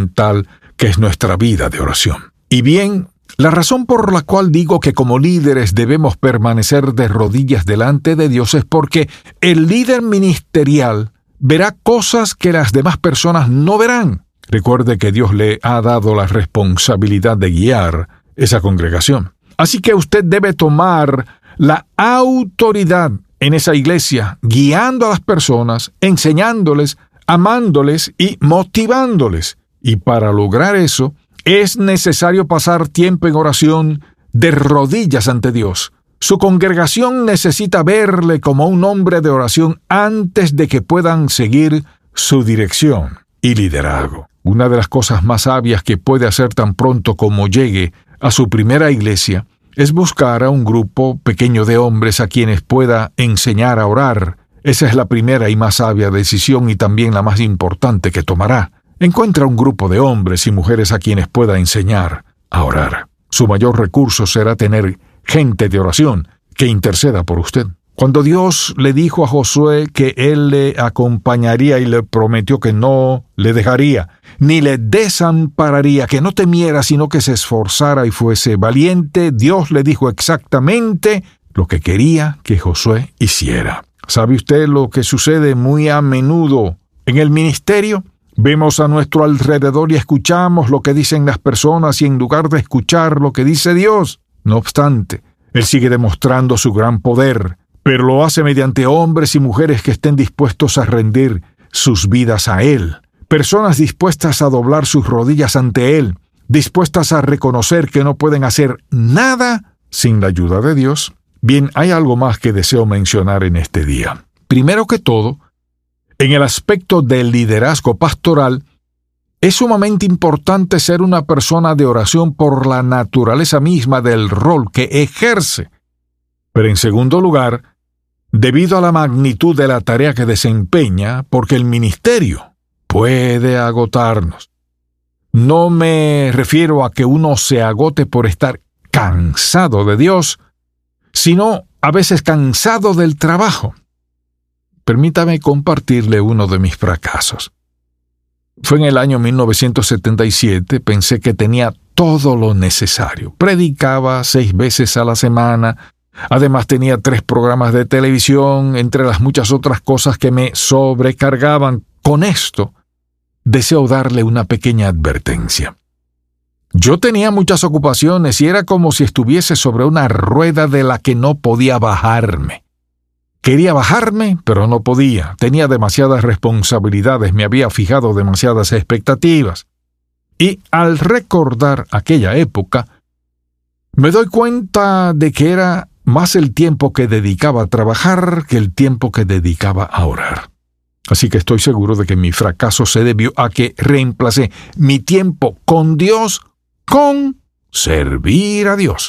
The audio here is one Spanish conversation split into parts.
fundamental que es nuestra vida de oración. Y bien, la razón por la cual digo que como líderes debemos permanecer de rodillas delante de Dios es porque el líder ministerial verá cosas que las demás personas no verán. Recuerde que Dios le ha dado la responsabilidad de guiar esa congregación. Así que usted debe tomar la autoridad en esa iglesia, guiando a las personas, enseñándoles, amándoles y motivándoles. Y para lograr eso, es necesario pasar tiempo en oración de rodillas ante Dios. Su congregación necesita verle como un hombre de oración antes de que puedan seguir su dirección y liderazgo. Una de las cosas más sabias que puede hacer tan pronto como llegue a su primera iglesia es buscar a un grupo pequeño de hombres a quienes pueda enseñar a orar. Esa es la primera y más sabia decisión y también la más importante que tomará. Encuentra un grupo de hombres y mujeres a quienes pueda enseñar a orar. Su mayor recurso será tener gente de oración que interceda por usted. Cuando Dios le dijo a Josué que Él le acompañaría y le prometió que no le dejaría, ni le desampararía, que no temiera, sino que se esforzara y fuese valiente, Dios le dijo exactamente lo que quería que Josué hiciera. ¿Sabe usted lo que sucede muy a menudo en el ministerio? Vemos a nuestro alrededor y escuchamos lo que dicen las personas y en lugar de escuchar lo que dice Dios. No obstante, Él sigue demostrando su gran poder, pero lo hace mediante hombres y mujeres que estén dispuestos a rendir sus vidas a Él. Personas dispuestas a doblar sus rodillas ante Él, dispuestas a reconocer que no pueden hacer nada sin la ayuda de Dios. Bien, hay algo más que deseo mencionar en este día. Primero que todo, en el aspecto del liderazgo pastoral, es sumamente importante ser una persona de oración por la naturaleza misma del rol que ejerce. Pero en segundo lugar, debido a la magnitud de la tarea que desempeña, porque el ministerio puede agotarnos. No me refiero a que uno se agote por estar cansado de Dios, sino a veces cansado del trabajo. Permítame compartirle uno de mis fracasos. Fue en el año 1977, pensé que tenía todo lo necesario. Predicaba 6 veces a la semana, además tenía 3 programas de televisión, entre las muchas otras cosas que me sobrecargaban. Con esto, deseo darle una pequeña advertencia. Yo tenía muchas ocupaciones y era como si estuviese sobre una rueda de la que no podía bajarme. Quería bajarme, pero no podía. Tenía demasiadas responsabilidades, me había fijado demasiadas expectativas. Y al recordar aquella época, me doy cuenta de que era más el tiempo que dedicaba a trabajar que el tiempo que dedicaba a orar. Así que estoy seguro de que mi fracaso se debió a que reemplacé mi tiempo con Dios con servir a Dios.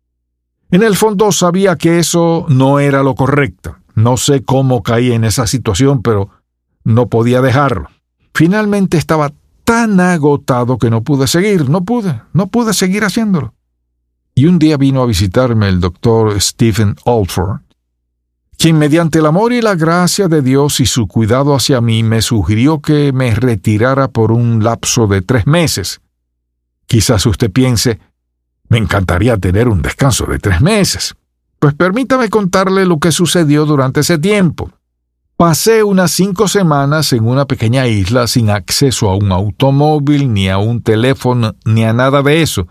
En el fondo sabía que eso no era lo correcto. No sé cómo caí en esa situación, pero no podía dejarlo. Finalmente estaba tan agotado que no pude seguir, no pude seguir haciéndolo. Y un día vino a visitarme el doctor Stephen Alford, quien mediante el amor y la gracia de Dios y su cuidado hacia mí me sugirió que me retirara por un lapso de 3 meses. Quizás usted piense, me encantaría tener un descanso de 3 meses. Pues permítame contarle lo que sucedió durante ese tiempo. Pasé unas 5 semanas en una pequeña isla sin acceso a un automóvil, ni a un teléfono, ni a nada de eso.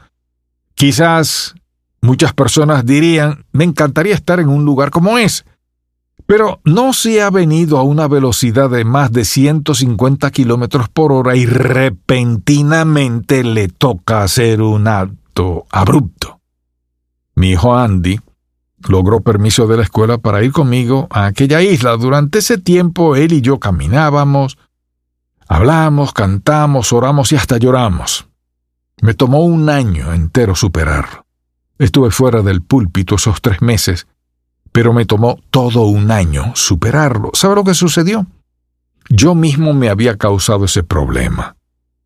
Quizás muchas personas dirían, me encantaría estar en un lugar como ese. Pero no se ha venido a una velocidad de más de 150 kilómetros por hora y repentinamente le toca hacer un acto abrupto. Mi hijo Andy logró permiso de la escuela para ir conmigo a aquella isla. Durante ese tiempo él y yo caminábamos, hablamos, cantamos, oramos y hasta lloramos. Me tomó 1 año entero superarlo. Estuve fuera del púlpito esos 3 meses, pero me tomó todo 1 año superarlo. ¿Sabe lo que sucedió? Yo mismo me había causado ese problema.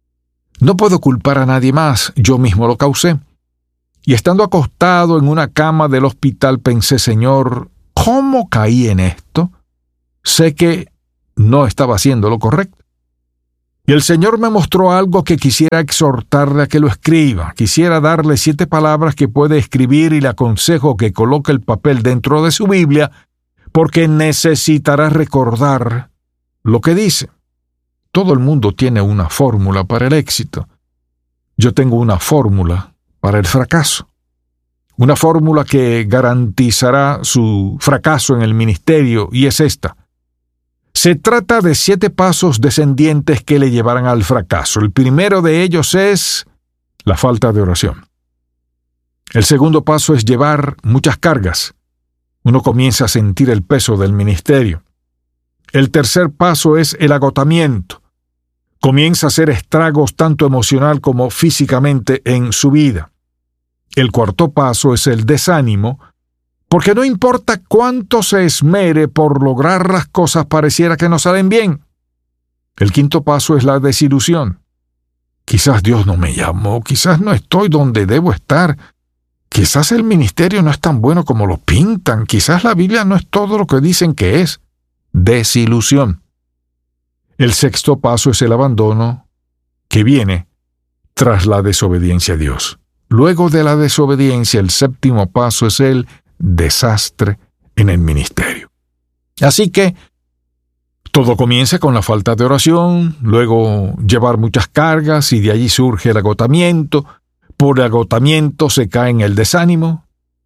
No puedo culpar a nadie más, yo mismo lo causé. Y estando acostado en una cama del hospital pensé, Señor, ¿cómo caí en esto? Sé que no estaba haciendo lo correcto. Y el Señor me mostró algo que quisiera exhortarle a que lo escriba. Quisiera darle 7 palabras que puede escribir y le aconsejo que coloque el papel dentro de su Biblia, porque necesitará recordar lo que dice. Todo el mundo tiene una fórmula para el éxito. Yo tengo una fórmula para el fracaso. Una fórmula que garantizará su fracaso en el ministerio, y es esta. Se trata de 7 pasos descendientes que le llevarán al fracaso. El primero de ellos es la falta de oración. El segundo paso es llevar muchas cargas. Uno comienza a sentir el peso del ministerio. El tercer paso es el agotamiento. Comienza a hacer estragos tanto emocional como físicamente en su vida. El cuarto paso es el desánimo, porque no importa cuánto se esmere por lograr las cosas, pareciera que no salen bien. El quinto paso es la desilusión. Quizás Dios no me llamó, quizás no estoy donde debo estar, quizás el ministerio no es tan bueno como lo pintan, quizás la Biblia no es todo lo que dicen que es. Desilusión. El sexto paso es el abandono, que viene tras la desobediencia a Dios. Luego de la desobediencia, el séptimo paso es el desastre en el ministerio. Así que todo comienza con la falta de oración, luego llevar muchas cargas y de allí surge el agotamiento. Por el agotamiento se cae en el desánimo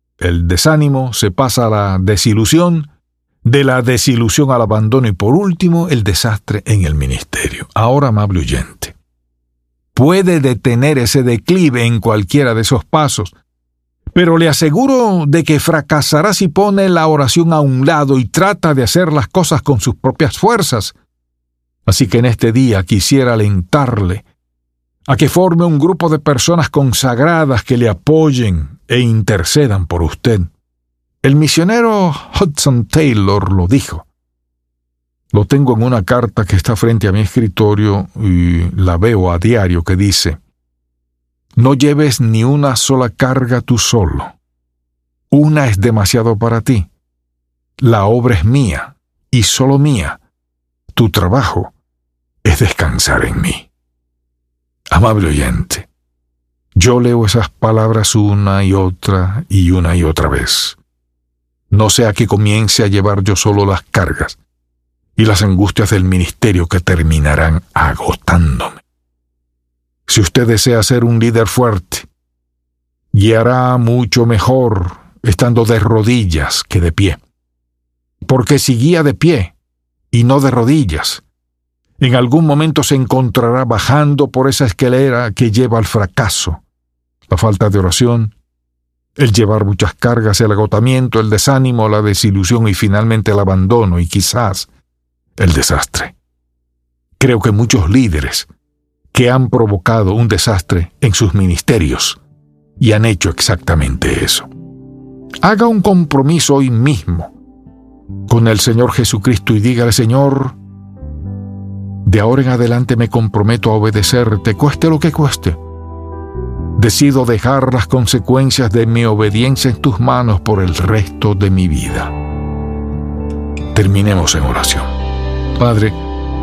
se pasa a la desilusión, de la desilusión al abandono y por último el desastre en el ministerio. Ahora, amable oyente, puede detener ese declive en cualquiera de esos pasos, pero le aseguro de que fracasará si pone la oración a un lado y trata de hacer las cosas con sus propias fuerzas. Así que en este día quisiera alentarle a que forme un grupo de personas consagradas que le apoyen e intercedan por usted. El misionero Hudson Taylor lo dijo. Lo tengo en una carta que está frente a mi escritorio y la veo a diario, que dice: no lleves ni una sola carga tú solo. Una es demasiado para ti. La obra es mía, y solo mía. Tu trabajo es descansar en mí. Amable oyente, yo leo esas palabras una y otra vez. No sea que comience a llevar yo solo las cargas y las angustias del ministerio que terminarán agotándome. Si usted desea ser un líder fuerte, guiará mucho mejor estando de rodillas que de pie. Porque si guía de pie y no de rodillas, en algún momento se encontrará bajando por esa escalera que lleva al fracaso, la falta de oración, el llevar muchas cargas, el agotamiento, el desánimo, la desilusión y finalmente el abandono y quizás el desastre. Creo que muchos líderes que han provocado un desastre en sus ministerios y han hecho exactamente eso. Haga un compromiso hoy mismo con el Señor Jesucristo y dígale: Señor, de ahora en adelante me comprometo a obedecerte, cueste lo que cueste. Decido dejar las consecuencias de mi obediencia en tus manos por el resto de mi vida. Terminemos en oración. Padre,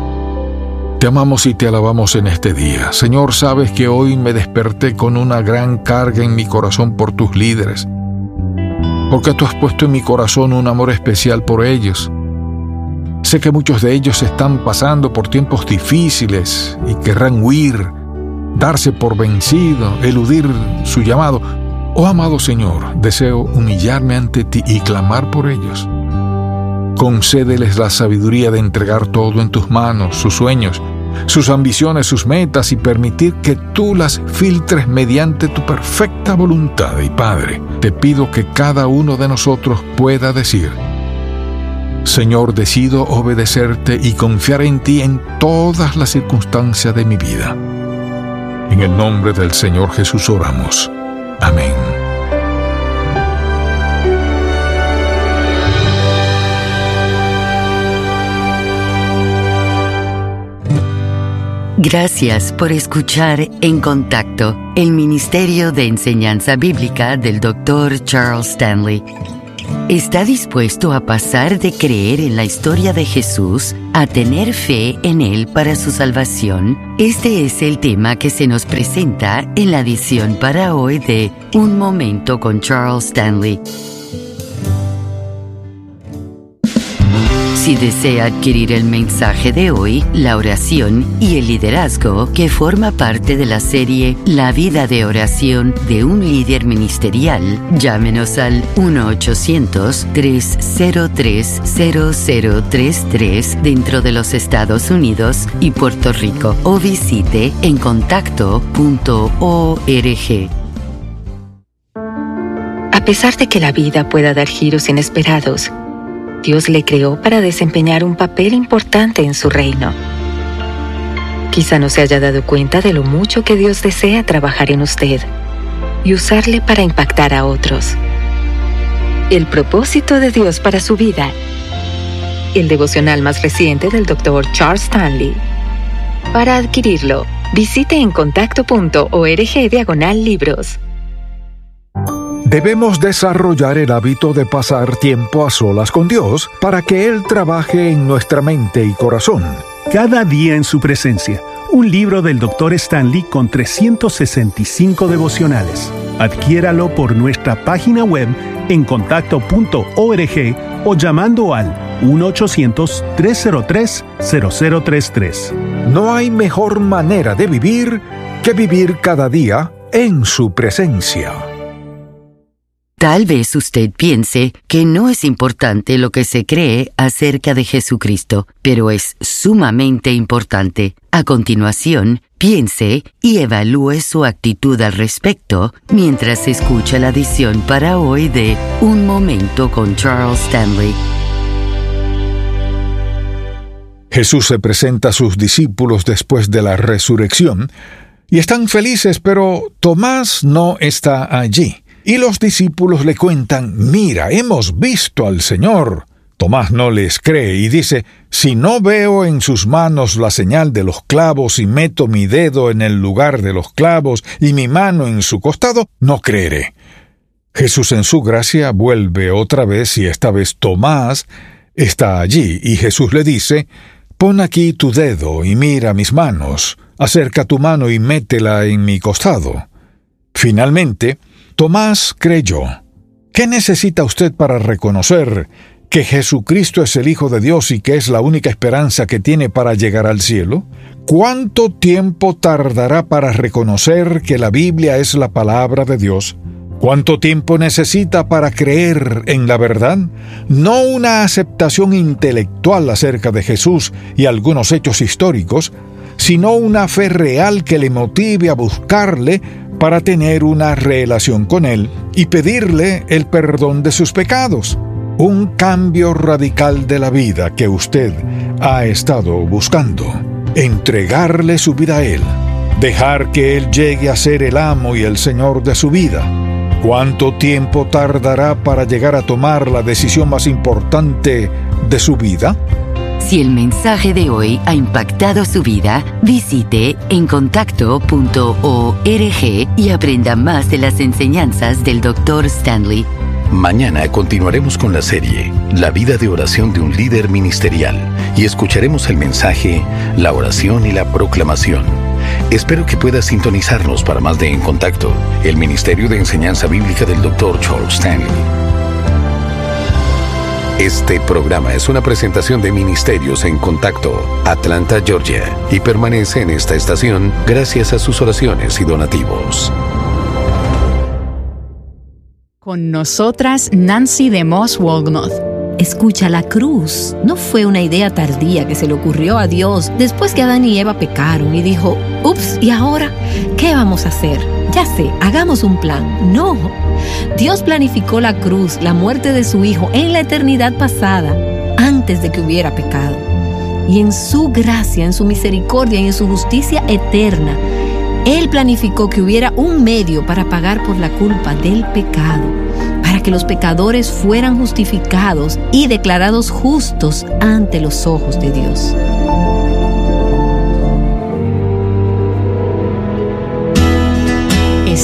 te amamos y te alabamos en este día. Señor, sabes que hoy me desperté con una gran carga en mi corazón por tus líderes, porque tú has puesto en mi corazón un amor especial por ellos. Sé que muchos de ellos están pasando por tiempos difíciles y querrán huir, darse por vencido, eludir su llamado. Oh, amado Señor, deseo humillarme ante ti y clamar por ellos. Concédeles la sabiduría de entregar todo en tus manos, sus sueños, sus ambiciones, sus metas, y permitir que tú las filtres mediante tu perfecta voluntad. Y Padre, te pido que cada uno de nosotros pueda decir: Señor, decido obedecerte y confiar en ti en todas las circunstancias de mi vida. En el nombre del Señor Jesús oramos. Amén. Gracias por escuchar En Contacto, el Ministerio de Enseñanza Bíblica del Dr. Charles Stanley. ¿Está dispuesto a pasar de creer en la historia de Jesús a tener fe en Él para su salvación? Este es el tema que se nos presenta en la edición para hoy de Un Momento con Charles Stanley. Si desea adquirir el mensaje de hoy, la oración y el liderazgo que forma parte de la serie La vida de oración de un líder ministerial, llámenos al 1-800-303-0033 dentro de los Estados Unidos y Puerto Rico o visite encontacto.org. A pesar de que la vida pueda dar giros inesperados, Dios le creó para desempeñar un papel importante en su reino. Quizá no se haya dado cuenta de lo mucho que Dios desea trabajar en usted y usarle para impactar a otros. El propósito de Dios para su vida. El devocional más reciente del Dr. Charles Stanley. Para adquirirlo, visite encontacto.org/libros. Debemos desarrollar el hábito de pasar tiempo a solas con Dios para que Él trabaje en nuestra mente y corazón. Cada día en su presencia, un libro del Dr. Stanley con 365 devocionales. Adquiéralo por nuestra página web encontacto.org o llamando al 1-800-303-0033. No hay mejor manera de vivir que vivir cada día en su presencia. Tal vez usted piense que no es importante lo que se cree acerca de Jesucristo, pero es sumamente importante. A continuación, piense y evalúe su actitud al respecto mientras escucha la edición para hoy de Un Momento con Charles Stanley. Jesús se presenta a sus discípulos después de la resurrección y están felices, pero Tomás no está allí. Y los discípulos le cuentan: «Mira, hemos visto al Señor». Tomás no les cree y dice: «Si no veo en sus manos la señal de los clavos y meto mi dedo en el lugar de los clavos y mi mano en su costado, no creeré». Jesús en su gracia vuelve otra vez y esta vez Tomás está allí y Jesús le dice: «Pon aquí tu dedo y mira mis manos, acerca tu mano y métela en mi costado». Finalmente, Tomás creyó. ¿Qué necesita usted para reconocer que Jesucristo es el Hijo de Dios y que es la única esperanza que tiene para llegar al cielo? ¿Cuánto tiempo tardará para reconocer que la Biblia es la palabra de Dios? ¿Cuánto tiempo necesita para creer en la verdad? No una aceptación intelectual acerca de Jesús y algunos hechos históricos, sino una fe real que le motive a buscarle para tener una relación con Él y pedirle el perdón de sus pecados. Un cambio radical de la vida que usted ha estado buscando. Entregarle su vida a Él. Dejar que Él llegue a ser el amo y el Señor de su vida. ¿Cuánto tiempo tardará para llegar a tomar la decisión más importante de su vida? Si el mensaje de hoy ha impactado su vida, visite encontacto.org y aprenda más de las enseñanzas del Dr. Stanley. Mañana continuaremos con la serie La vida de oración de un líder ministerial y escucharemos el mensaje La oración y la proclamación. Espero que pueda sintonizarnos para más de En Contacto, el Ministerio de Enseñanza Bíblica del Dr. Charles Stanley. Este programa es una presentación de Ministerios en Contacto, Atlanta, Georgia, y permanece en esta estación gracias a sus oraciones y donativos. Con nosotras, Nancy DeMoss Wolgemuth. Escucha, la cruz no fue una idea tardía que se le ocurrió a Dios después que Adán y Eva pecaron y dijo: «Ups, ¿y ahora qué vamos a hacer? Ya sé, hagamos un plan». No, Dios planificó la cruz, la muerte de su Hijo, en la eternidad pasada, antes de que hubiera pecado. Y en su gracia, en su misericordia y en su justicia eterna, Él planificó que hubiera un medio para pagar por la culpa del pecado, para que los pecadores fueran justificados y declarados justos ante los ojos de Dios.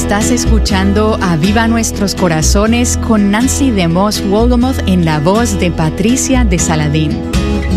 Estás escuchando Aviva Nuestros Corazones con Nancy DeMoss Wolgemuth en la voz de Patricia de Saladín.